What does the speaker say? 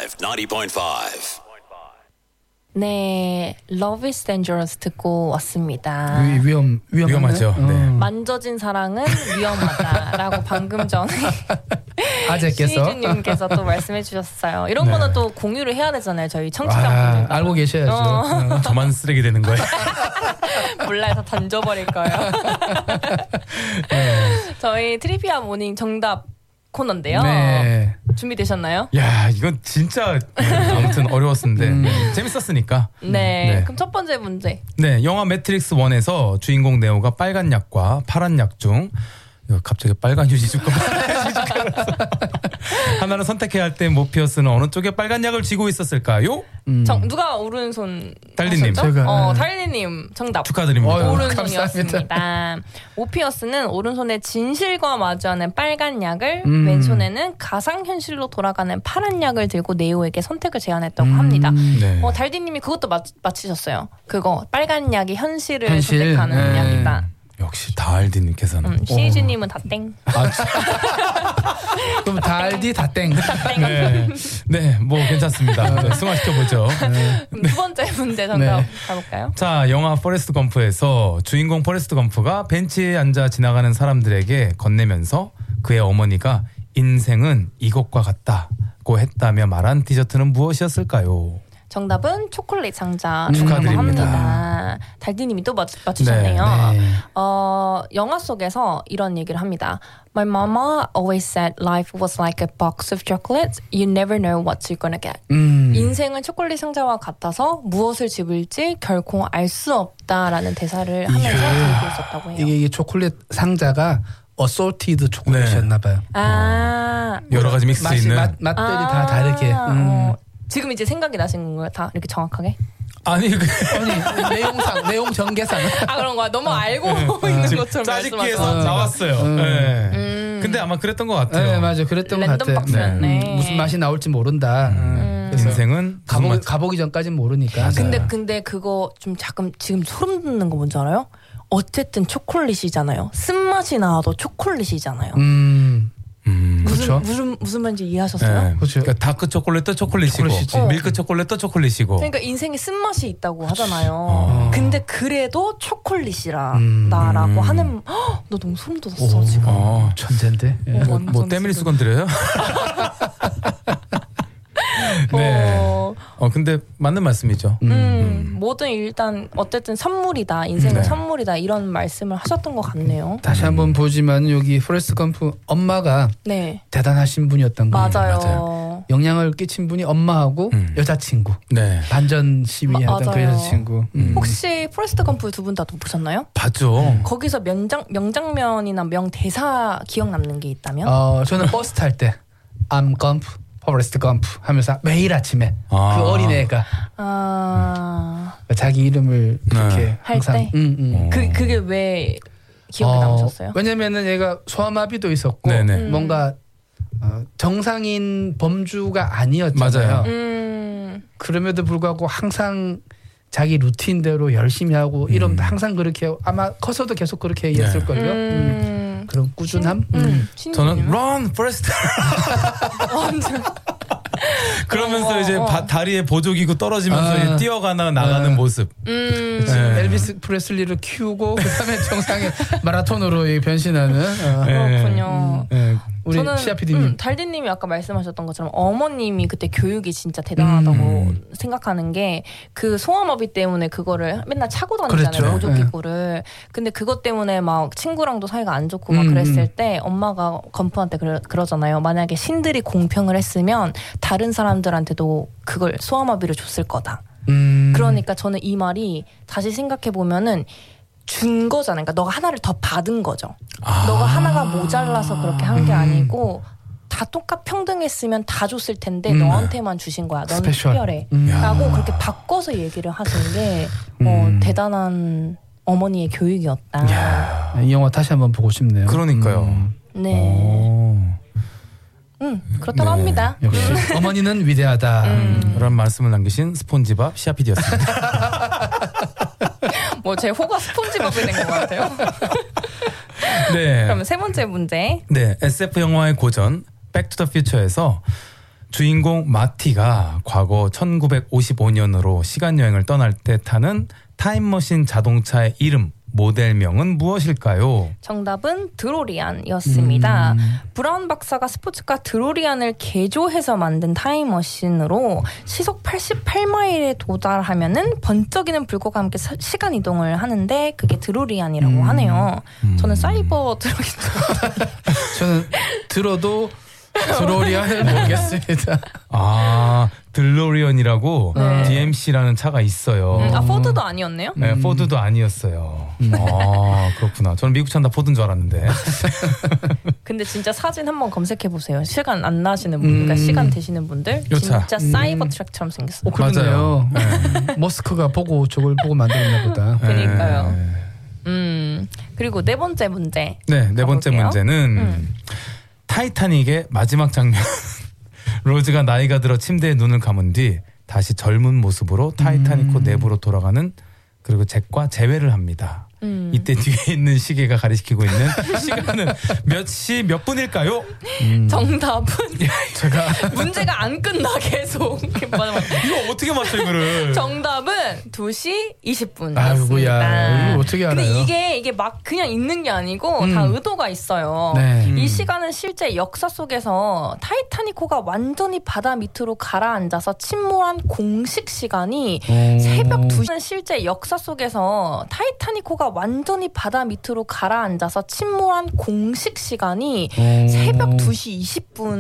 90.5. 네, Love is Dangerous 듣고 왔습니다. 위험하죠. 네. 만져진 사랑은 위험하다라고 방금 전에 아재께서 시즈님께서 또 말씀해 주셨어요. 이런 거는 또 공유를 해야 되잖아요. 저희 청취자분들. 알고 계셔야죠. 저만 쓰레기 되는 거예요. 몰라서 던져버릴 거예요. 저희 트리비아 모닝 정답 코너인데요. 네. 준비되셨나요? 야, 이건 진짜 아무튼 어려웠는데 재밌었으니까. 네. 그럼 첫 번째 문제. 네, 영화 매트릭스 1에서 주인공 네오가 빨간 약과 파란 약 중 갑자기 빨간 휴지 줄까 하나를 선택해야 할 때 모피어스는 어느 쪽에 빨간 약을 쥐고 있었을까요? 누가 오른손 달리님. 제가. 달리님 정답. 축하드립니다. 오른손이었습니다. 모피어스는 오른손에 진실과 마주하는 빨간 약을 왼손에는 가상현실로 돌아가는 파란 약을 들고 네오에게 선택을 제안했다고 합니다. 네. 달디님이 그것도 맞히셨어요. 그거 빨간 약이 현실을 선택하는 약이다. 역시 다알디님께서는 시즈님은 다 땡. 그럼 달디 다 땡. 네, 뭐 괜찮습니다. 네, 승화시켜보죠. 두 번째 문제 정답 가볼까요? 자, 영화 포레스트 검프에서 주인공 포레스트 검프가 벤치에 앉아 지나가는 사람들에게 건네면서 그의 어머니가 인생은 이것과 같다고 했다며 말한 디저트는 무엇이었을까요? 정답은 초콜릿 상자 축하드립니다. 합니다. 달디님이 또 맞추셨네요. 네. 영화 속에서 이런 얘기를 합니다. My mama always said life was like a box of chocolates. You never know what you're gonna get. 인생은 초콜릿 상자와 같아서 무엇을 집을지 결코 알 수 없다라는 대사를 하면서 들고 있었다고 해요. 이게 초콜릿 상자가 어소티드 초콜릿이었나 봐요. 여러 가지 믹스 있는 맛들이 다 다르게. 지금 이제 생각이 나신 건가요? 다 이렇게 정확하게? 아니 내용 전개상. 그런 거야. 너무 알고 있는 것처럼 짜집기해서 나왔어요. 네. 근데 아마 그랬던 것 같아요. 네, 맞아. 그랬던 것 같아요. 박스였네. 무슨 맛이 나올지 모른다. 인생은 가보기 전까지는 모르니까. 근데 그거 좀 잠깐 지금 소름 돋는 거 뭔지 알아요? 어쨌든 초콜릿이잖아요. 쓴맛이 나와도 초콜릿이잖아요. 무슨 말인지 이해하셨어요? 네. 그러니까 다크 초콜릿도 초콜릿이고 밀크 초콜릿도 초콜릿이고. 그러니까 인생에 쓴맛이 있다고 하잖아요. 근데 그래도 초콜릿이라고 하는 너 너무 소름 돋았어 지금. 천재인데. 뭐 때밀 수건 드려요? 네. 근데 맞는 말씀이죠. 뭐든 일단 어쨌든 선물이다. 인생은 선물이다. 이런 말씀을 하셨던 것 같네요. 다시 한번 보지만 여기 포레스트 검프 엄마가 대단하신 분이었던 거예요. 맞아요. 영향을 끼친 분이 엄마하고 여자친구. 네. 반전 시위하던 그 여자친구. 혹시 포레스트 검프 두 분 다 보셨나요? 봤죠. 거기서 명장면이나 명대사 기억 남는 게 있다면? 저는 버스 탈 때 I'm Gump, 포레스트 검프 하면서 매일 아침에 그 어린애가 자기 이름을 그렇게 할 항상 때? 그게 왜 기억에 남으셨어요? 왜냐면은 얘가 소아마비도 있었고 뭔가 정상인 범주가 아니었잖아요. 그럼에도 불구하고 항상 자기 루틴대로 열심히 하고 이런 항상 그렇게 아마 커서도 계속 그렇게 했을걸요. 그런 꾸준함. 저는 run first. 그러면서 이제 다리에 보조기구 떨어지면서 이제 뛰어가나 나가는 모습. 엘비스 프레슬리를 키우고 그다음에 정상의 마라톤으로 변신하는. 그렇군요. 우리 시아 PD님. 달디님이 아까 말씀하셨던 것처럼 어머님이 그때 교육이 진짜 대단하다고 생각하는 게 그 소아마비 때문에 그거를 맨날 차고 다니잖아요. 보조기구를. 근데 그것 때문에 막 친구랑도 사이가 안 좋고 막 그랬을 때 엄마가 건프한테 그러잖아요. 만약에 신들이 공평을 했으면 다른 사람들한테도 그걸 소아마비를 줬을 거다. 그러니까 저는 이 말이 다시 생각해 보면은 준 거잖아요. 그러니까 너가 하나를 더 받은 거죠. 너가 하나가 모자라서 그렇게 한 게 아니고 다 평등했으면 다 줬을 텐데 너한테만 주신 거야. 너는 특별해. 라고 그렇게 바꿔서 얘기를 하신 게 대단한 어머니의 교육이었다. 이 영화 다시 한번 보고 싶네요. 그러니까요. 네. 그렇다고 합니다. 역시 어머니는 위대하다. 그런 말씀을 남기신 스폰지밥 시아피디였습니다. 제 호가 스폰지밥이 된 것 같아요. 네. 그러면 세 번째 문제. 네, SF 영화의 고전 백투더퓨처에서 주인공 마티가 과거 1955년으로 시간여행을 떠날 때 타는 타임머신 자동차의 이름, 모델명은 무엇일까요? 정답은 드로리안이었습니다. 브라운 박사가 스포츠카 드로리안을 개조해서 만든 타임머신으로 시속 88마일에 도달하면은 번쩍이는 불꽃과 함께 시간 이동을 하는데 그게 드로리안이라고 하네요. 저는 사이버 드로리안. 저는 들어도 드로리안을 모르겠습니다. 아, 들로리언이라고 네. DMC라는 차가 있어요. 포드도 아니었네요? 네, 포드도 아니었어요. 아, 그렇구나. 저는 미국 차는 다 포드인 줄 알았는데. 근데 진짜 사진 한번 검색해 보세요. 시간 안 나시는 분, 그러니까 시간 되시는 분들 진짜 사이버 트랙처럼 생겼어요. 그렇네요. 네. 머스크가 저걸 보고 만들었나 보다. 그러니까요. 그리고 네 번째 문제. 네, 네 번째 문제는 타이타닉의 마지막 장면. 로즈가 나이가 들어 침대에 눈을 감은 뒤 다시 젊은 모습으로 타이타닉호 내부로 돌아가는 그리고 잭과 재회를 합니다. 이때 뒤에 있는 시계가 가리키고 있는 시간은 몇 시 몇 분일까요? 정답은 제가 문제가 안 끝나 계속. 이거 어떻게 맞춰 이거를? 정답은 2시 20분이었습니다. 아이고야, 이거 어떻게 알아요? 근데 이게 막 그냥 있는 게 아니고 다 의도가 있어요. 네. 이 시간은 실제 역사 속에서 타이타닉호가 완전히 바다 밑으로 가라앉아서 침몰한 공식 시간이 새벽 2시는 실제 역사 속에서 타이타닉호가 완전히 바다 밑으로 가라앉아서 침몰한 공식 시간이 새벽 2시 20분